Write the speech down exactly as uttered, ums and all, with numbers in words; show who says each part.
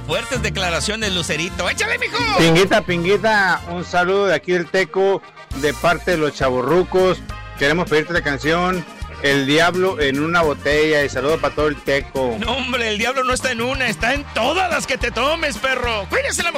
Speaker 1: Fuertes declaraciones, Lucerito. ¡Échale, mijo!
Speaker 2: Pinguita, Pinguita, un saludo de aquí del Teco, de parte de los chavorrucos. Queremos pedirte la canción El Diablo en una botella, y saludo para todo el Teco.
Speaker 1: No, hombre, el diablo no está en una, está en todas las que te tomes, perro. Cuídese la